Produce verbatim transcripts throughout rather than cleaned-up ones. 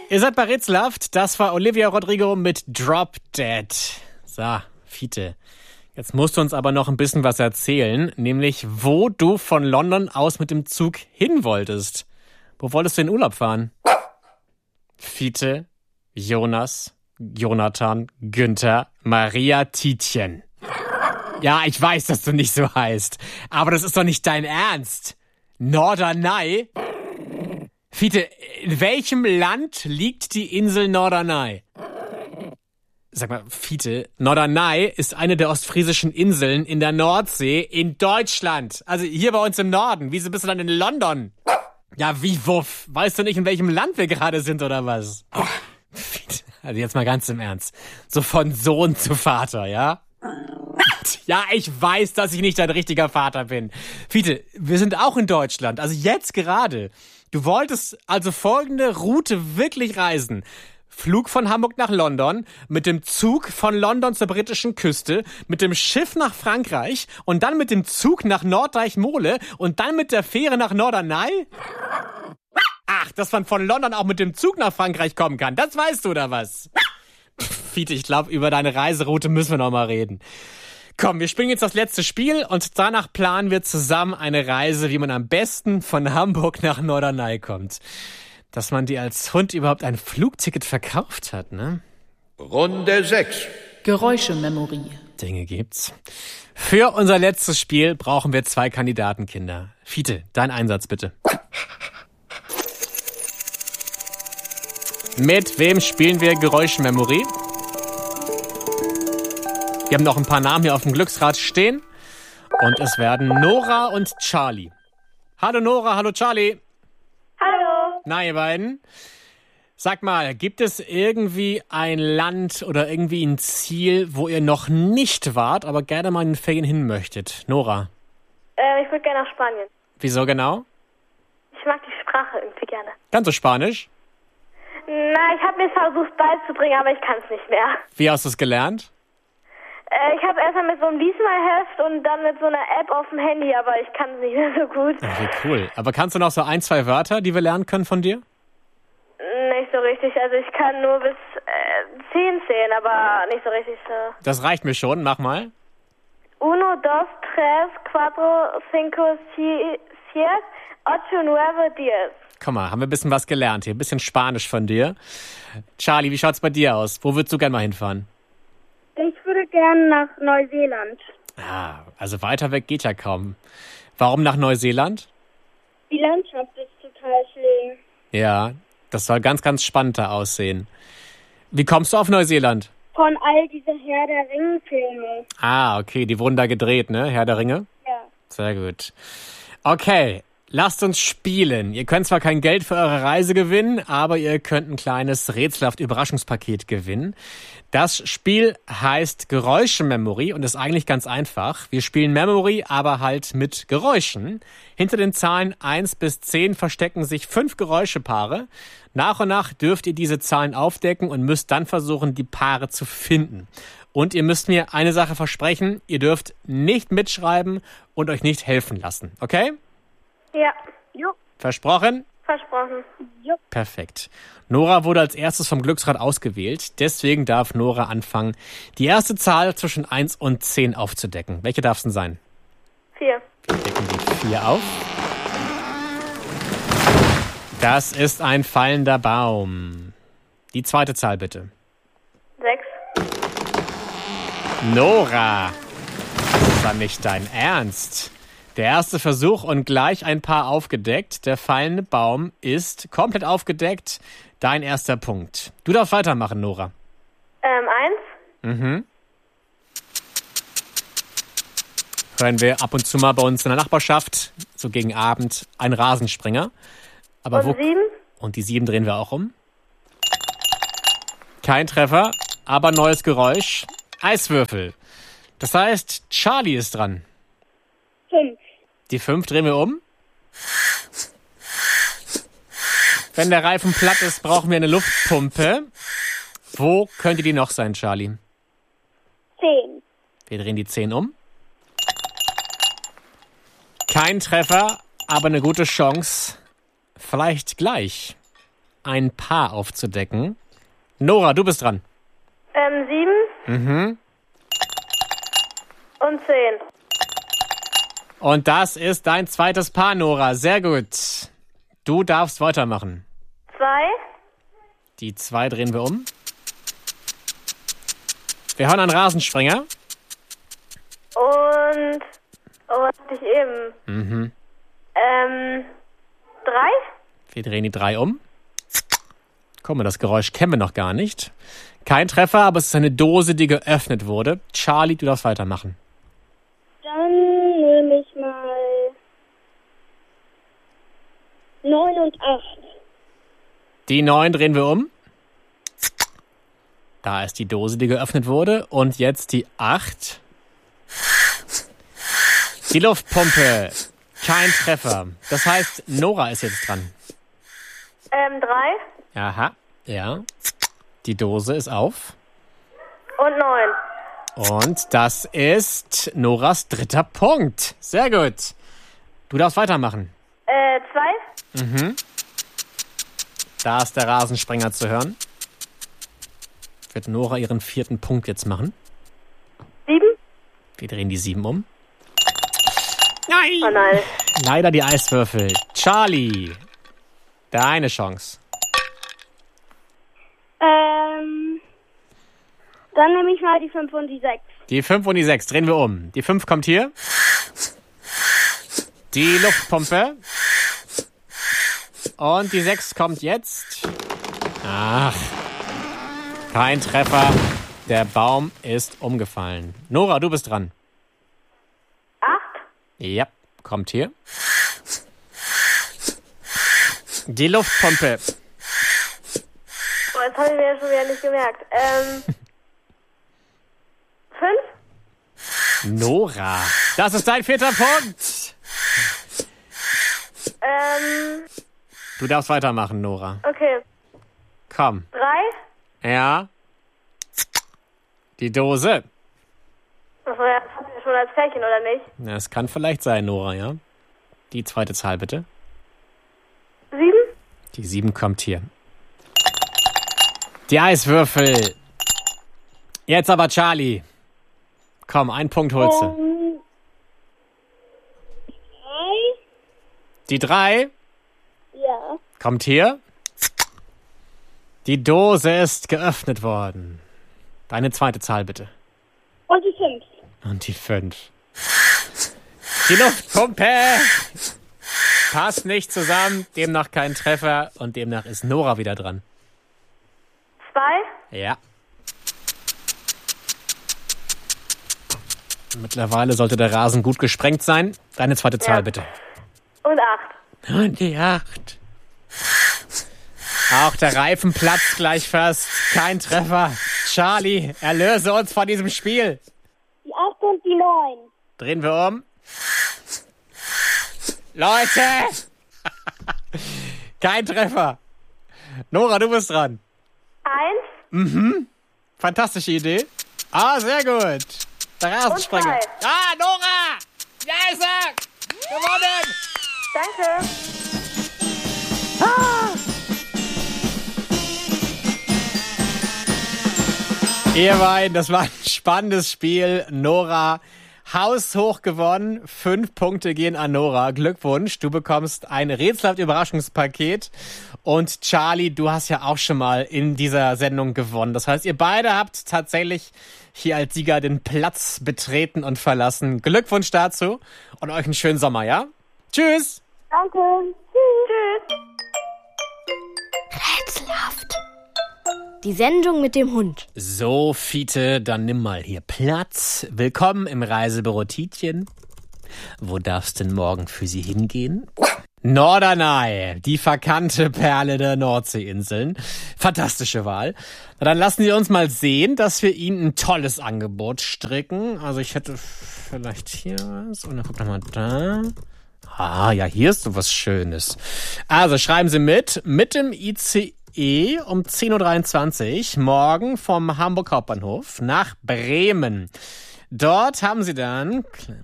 Ihr seid bei Rätselhaft. Das war Olivia Rodrigo mit Drop Dead. So, Fiete. Jetzt musst du uns aber noch ein bisschen was erzählen, nämlich wo du von London aus mit dem Zug hin wolltest. Wo wolltest du in Urlaub fahren? Fiete, Jonas, Jonathan, Günther, Maria, Tietjen. Ja, ich weiß, dass du nicht so heißt, aber das ist doch nicht dein Ernst. Norderney? Fiete, in welchem Land liegt die Insel Norderney? Sag mal, Fiete, Norderney ist eine der ostfriesischen Inseln in der Nordsee in Deutschland. Also hier bei uns im Norden. Wieso bist du dann in London? Ja, wie wuff? Weißt du nicht, in welchem Land wir gerade sind oder was? Fiete, also jetzt mal ganz im Ernst. So von Sohn zu Vater, ja? Ja, ich weiß, dass ich nicht dein richtiger Vater bin. Fiete, wir sind auch in Deutschland, also jetzt gerade. Du wolltest also folgende Route wirklich reisen. Flug von Hamburg nach London, mit dem Zug von London zur britischen Küste, mit dem Schiff nach Frankreich und dann mit dem Zug nach Norddeich-Mole und dann mit der Fähre nach Norderney? Ach, dass man von London auch mit dem Zug nach Frankreich kommen kann, das weißt du oder was? Fiete, ich glaube, über deine Reiseroute müssen wir noch mal reden. Komm, wir spielen jetzt das letzte Spiel und danach planen wir zusammen eine Reise, wie man am besten von Hamburg nach Norderney kommt. Dass man dir als Hund überhaupt ein Flugticket verkauft hat, ne? Runde sechs. Geräuschememorie. Dinge gibt's. Für unser letztes Spiel brauchen wir zwei Kandidatenkinder. Fiete, dein Einsatz bitte. Mit wem spielen wir Geräuschememorie? Wir haben noch ein paar Namen hier auf dem Glücksrad stehen. Und es werden Nora und Charlie. Hallo Nora, hallo Charlie. Hallo. Na, ihr beiden. Sag mal, gibt es irgendwie ein Land oder irgendwie ein Ziel, wo ihr noch nicht wart, aber gerne mal in den Ferien hin möchtet? Nora? Äh, ich würde gerne nach Spanien. Wieso genau? Ich mag die Sprache irgendwie gerne. Kannst du Spanisch? Na, ich habe mir versucht beizubringen, aber ich kann es nicht mehr. Wie hast du es gelernt? Äh, ich habe erstmal mit so einem Liesmalheft und dann mit so einer App auf dem Handy, aber ich kann es nicht mehr so gut. Ach, wie cool. Aber kannst du noch so ein, zwei Wörter, die wir lernen können von dir? Nicht so richtig. Also ich kann nur bis äh, zehn zählen, aber nicht so richtig so. Das reicht mir schon. Mach mal. Uno, dos, tres, cuatro, cinco, si- siete, ocho, nueve, diez. Komm mal, haben wir ein bisschen was gelernt hier. Ein bisschen Spanisch von dir. Charlie, wie schaut's bei dir aus? Wo würdest du gerne mal hinfahren? Ich würde gerne nach Neuseeland. Ah, also weiter weg geht ja kaum. Warum nach Neuseeland? Die Landschaft ist total schön. Ja, das soll ganz, ganz spannend da aussehen. Wie kommst du auf Neuseeland? Von all diesen Herr der Ringe-Filme. Ah, okay, die wurden da gedreht, ne? Herr der Ringe? Ja. Sehr gut. Okay, lasst uns spielen. Ihr könnt zwar kein Geld für eure Reise gewinnen, aber ihr könnt ein kleines Rätselhaft-Überraschungspaket gewinnen. Das Spiel heißt Geräuschememory und ist eigentlich ganz einfach. Wir spielen Memory, aber halt mit Geräuschen. Hinter den Zahlen eins bis zehn verstecken sich fünf Geräuschepaare. Nach und nach dürft ihr diese Zahlen aufdecken und müsst dann versuchen, die Paare zu finden. Und ihr müsst mir eine Sache versprechen, ihr dürft nicht mitschreiben und euch nicht helfen lassen, okay? Ja. Jo. Versprochen? Versprochen. Jo. Perfekt. Nora wurde als erstes vom Glücksrad ausgewählt. Deswegen darf Nora anfangen, die erste Zahl zwischen eins und zehn aufzudecken. Welche darf es denn sein? Vier. Wir decken die vier auf. Das ist ein fallender Baum. Die zweite Zahl bitte. Sechs. Nora, das ist dann nicht dein Ernst. Der erste Versuch und gleich ein Paar aufgedeckt. Der fallende Baum ist komplett aufgedeckt. Dein erster Punkt. Du darfst weitermachen, Nora. Ähm, eins. Mhm. Hören wir ab und zu mal bei uns in der Nachbarschaft, so gegen Abend, ein Rasensprenger. Aber Und wo? sieben. Und die sieben drehen wir auch um. Kein Treffer, aber neues Geräusch. Eiswürfel. Das heißt, Charlie ist dran. Fünf. Die fünf drehen wir um. Wenn der Reifen platt ist, brauchen wir eine Luftpumpe. Wo könnte die noch sein, Charlie? Zehn. Wir drehen die zehn um. Kein Treffer, aber eine gute Chance. Vielleicht gleich. ein Paar aufzudecken. Nora, du bist dran. Ähm, sieben Mhm. und zehn. Und das ist dein zweites Paar, Nora. Sehr gut. Du darfst weitermachen. Zwei, Die zwei drehen wir um. Wir hören einen Rasensprenger. und... Oh, was hatte ich eben? Mhm. Ähm, drei? Wir drehen die drei um. Guck mal, das Geräusch kennen wir noch gar nicht. Kein Treffer, aber es ist eine Dose, die geöffnet wurde. Charlie, du darfst weitermachen. Dann nehme ich mal neun und acht. Die neun drehen wir um. Da ist die Dose, die geöffnet wurde. Und jetzt die acht. Die Luftpumpe. Kein Treffer. Das heißt, Nora ist jetzt dran. Ähm, drei Aha, ja. Die Dose ist auf. und neun. Und das ist Noras dritter Punkt. Sehr gut. Du darfst weitermachen. Äh, zwei, Mhm. Da ist der Rasensprenger zu hören. Wird Nora ihren vierten Punkt jetzt machen. sieben. Wir drehen die sieben um. Oh Nein! nein. Leider die Eiswürfel. Charlie, deine Chance. Ähm, dann nehme ich mal die fünf und die sechs. Die fünf und die sechs drehen wir um. Die fünf kommt hier. Die Luftpumpe. Und die sechs kommt jetzt. Ach, kein Treffer. Der Baum ist umgefallen. Nora, du bist dran. Acht, Ja, kommt hier. Die Luftpumpe. oh, jetzt habe ich mir ja schon wieder nicht gemerkt. Ähm, fünf, Nora, das ist dein vierter Punkt. ähm, Du darfst weitermachen, Nora. okay. Komm. Drei, Ja. Die Dose. das war ja das hatten wir schon als Pärchen, oder nicht? Das kann vielleicht sein, Nora, ja. Die zweite Zahl bitte. Sieben, Die sieben kommt hier. Die Eiswürfel. Jetzt aber Charlie. Komm, einen Punkt holst du. Ähm, drei? Die drei Ja. kommt hier. Die Dose ist geöffnet worden. Deine zweite Zahl bitte. Und die fünf. Und die fünf. Die Luftpumpe passt nicht zusammen, demnach kein Treffer und demnach ist Nora wieder dran. zwei, Ja. Mittlerweile sollte der Rasen gut gesprengt sein. Deine zweite Zahl Ja. bitte. und acht. Und die acht. Auch der Reifen platzt gleich fast. Kein Treffer. Charlie, erlöse uns von diesem Spiel. Die acht und die neun. Drehen wir um. Leute! Kein Treffer. Nora, du bist dran. Eins Fantastische Idee. Ah, sehr gut. Der Rasensprenger. Und zwei. Ah, Nora! Ja, ist er! Gewonnen! Danke. Ihr beiden, das war ein spannendes Spiel. Nora, haushoch gewonnen. Fünf Punkte gehen an Nora. Glückwunsch, du bekommst ein rätselhaft Überraschungspaket. Und Charlie, du hast ja auch schon mal in dieser Sendung gewonnen. Das heißt, ihr beide habt tatsächlich hier als Sieger den Platz betreten und verlassen. Glückwunsch dazu und euch einen schönen Sommer, ja? Tschüss! Danke. Tschüss. Rätselhaft. Die Sendung mit dem Hund. So, Fiete, dann nimm mal hier Platz. Willkommen im Reisebüro Tietjen. Wo darf's denn morgen für Sie hingehen? Norderney, die verkannte Perle der Nordseeinseln. Fantastische Wahl. Na, dann lassen Sie uns mal sehen, dass wir Ihnen ein tolles Angebot stricken. Also ich hätte vielleicht hier was. Und dann guck noch mal da. Ah, ja, hier ist so was Schönes. Also schreiben Sie mit, mit dem I C E um zehn Uhr dreiundzwanzig morgen vom Hamburg Hauptbahnhof nach Bremen. Dort haben Sie dann, kleinen Moment,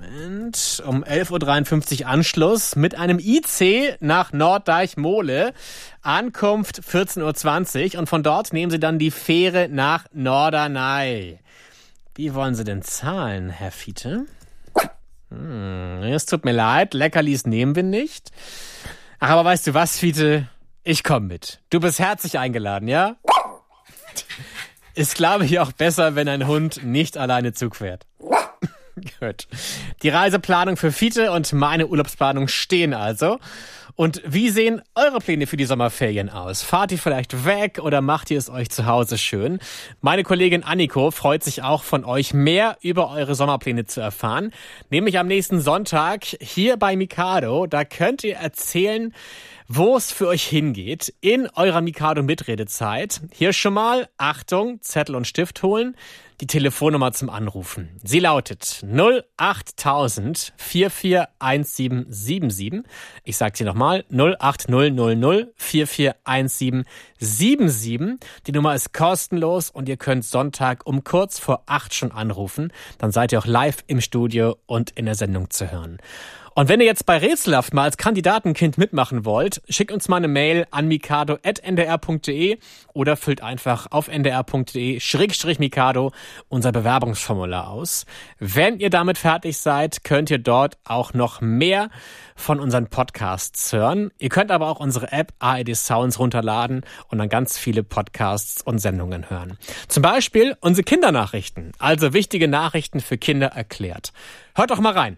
Moment. Um elf Uhr dreiundfünfzig Anschluss mit einem I C nach Norddeich-Mohle. Ankunft vierzehn Uhr zwanzig und von dort nehmen Sie dann die Fähre nach Norderney. Wie wollen Sie denn zahlen, Herr Fiete? Hm, es tut mir leid, Leckerlis nehmen wir nicht. Ach, aber weißt du was, Fiete? Ich komm mit. Du bist herzlich eingeladen, ja? Ist, glaube ich, auch besser, wenn ein Hund nicht alleine Zug fährt. Gut. Die Reiseplanung für Fiete und meine Urlaubsplanung stehen also. Und wie sehen eure Pläne für die Sommerferien aus? Fahrt ihr vielleicht weg oder macht ihr es euch zu Hause schön? Meine Kollegin Anniko freut sich auch, von euch mehr über eure Sommerpläne zu erfahren. Nämlich am nächsten Sonntag hier bei Mikado. Da könnt ihr erzählen, wo es für euch hingeht in eurer Mikado-Mitredezeit. Hier schon mal, Achtung, Zettel und Stift holen. Die Telefonnummer zum Anrufen. Sie lautet null acht tausend vier vier eins sieben sieben sieben. Ich sage sie nochmal, null acht null null null vier vier eins sieben sieben sieben. Die Nummer ist kostenlos und ihr könnt Sonntag um kurz vor acht schon anrufen. Dann seid ihr auch live im Studio und in der Sendung zu hören. Und wenn ihr jetzt bei Rätselhaft mal als Kandidatenkind mitmachen wollt, schickt uns mal eine Mail an mikado at n d r punkt d e oder füllt einfach auf n d r punkt d e schrägstrich mikado unser Bewerbungsformular aus. Wenn ihr damit fertig seid, könnt ihr dort auch noch mehr von unseren Podcasts hören. Ihr könnt aber auch unsere App A R D Sounds runterladen und dann ganz viele Podcasts und Sendungen hören. Zum Beispiel unsere Kindernachrichten, also wichtige Nachrichten für Kinder erklärt. Hört doch mal rein.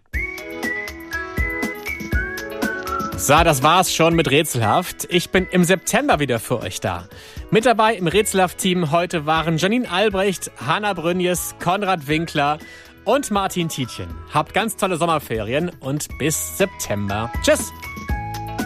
So, das war's schon mit Rätselhaft. Ich bin im September wieder für euch da. Mit dabei im Rätselhaft-Team heute waren Janine Albrecht, Hanna Brünjes, Konrad Winkler und Martin Tietjen. Habt ganz tolle Sommerferien und bis September. Tschüss!